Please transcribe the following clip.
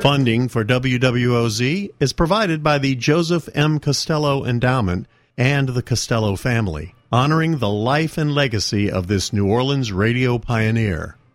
Funding for WWOZ is provided by the Joseph M. Costello Endowment and the Costello family, honoring the life and legacy of this New Orleans radio pioneer.